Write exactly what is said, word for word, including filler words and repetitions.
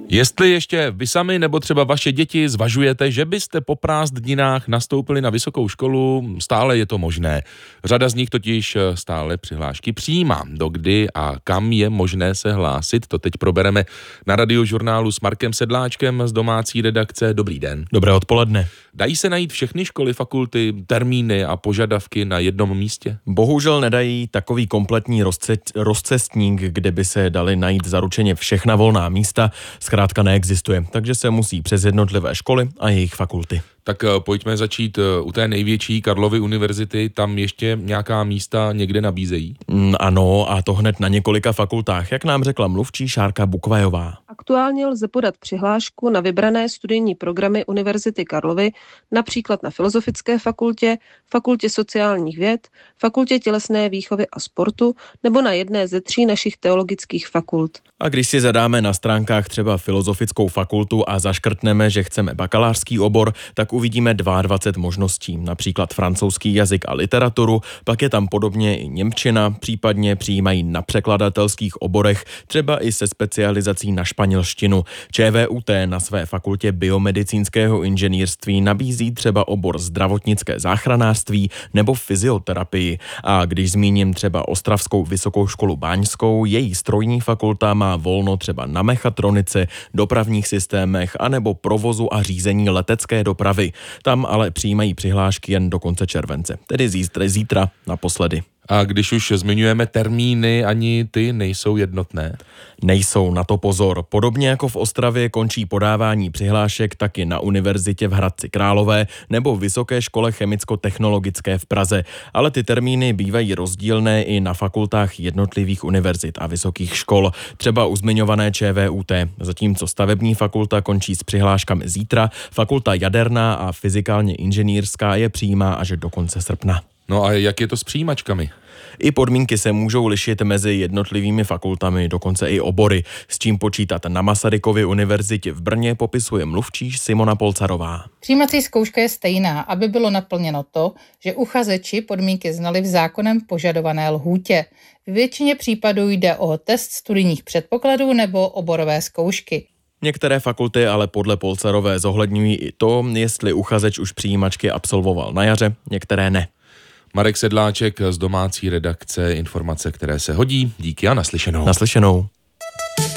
Jestli ještě vy sami nebo třeba vaše děti zvažujete, že byste po prázdninách nastoupili na vysokou školu, stále je to možné. Řada z nich totiž stále přihlášky přijímá. Dokdy a kam je možné se hlásit, to teď probereme na Radiožurnálu s Markem Sedláčkem z domácí redakce. Dobrý den. Dobré odpoledne. Dají se najít všechny školy, fakulty, termíny a požadavky na jednom místě? Bohužel nedají takový kompletní rozce- rozcestník, kde by se dali najít zaručeně všechna volná místa, zkrátka neexistuje, takže se musí přes jednotlivé školy a jejich fakulty. Tak pojďme začít u té největší Karlovy univerzity, tam ještě nějaká místa někde nabízejí? Mm, ano, a to hned na několika fakultách, jak nám řekla mluvčí Šárka Bukvajová. Aktuálně lze podat přihlášku na vybrané studijní programy Univerzity Karlovy, například na Filozofické fakultě, Fakultě sociálních věd, Fakultě tělesné výchovy a sportu nebo na jedné ze tří našich teologických fakult. A když si zadáme na stránkách třeba Filozofickou fakultu a zaškrtneme, že chceme bakalářský obor, tak uvidíme dvacet dva možností, například francouzský jazyk a literaturu, pak je tam podobně i němčina, případně přijímají na překladatelských oborech, třeba i se specializací na španělštinu. ČVUT na své fakultě biomedicínského inženýrství nabízí třeba obor zdravotnické záchranářství nebo fyzioterapii. A když zmíním třeba Ostravskou vysokou školu báňskou, její strojní fakulta má volno třeba na mechatronice, dopravních systémech anebo provozu a řízení letecké dopravy. Tam ale přijímají přihlášky jen do konce července, tedy zítra, zítra naposledy. A když už zmiňujeme termíny, ani ty nejsou jednotné? Nejsou, na to pozor. Podobně jako v Ostravě končí podávání přihlášek taky na univerzitě v Hradci Králové nebo Vysoké škole chemicko-technologické v Praze. Ale ty termíny bývají rozdílné i na fakultách jednotlivých univerzit a vysokých škol. Třeba u zmiňované ČVUT. Zatímco stavební fakulta končí s přihláškami zítra, fakulta jaderná a fyzikálně inženýrská je přijímá až do konce srpna. No a jak je to s přijímačkami? I podmínky se můžou lišit mezi jednotlivými fakultami, dokonce i obory. S čím počítat na Masarykově univerzitě v Brně popisuje mluvčí Simona Polcarová. Přijímací zkouška je stejná, aby bylo naplněno to, že uchazeči podmínky znali v zákonem požadované lhůtě. V většině případů jde o test studijních předpokladů nebo oborové zkoušky. Některé fakulty ale podle Polcarové zohledňují i to, jestli uchazeč už přijímačky absolvoval na jaře, některé ne. Marek Sedláček z domácí redakce, informace, které se hodí. Díky a naslyšenou. Naslyšenou.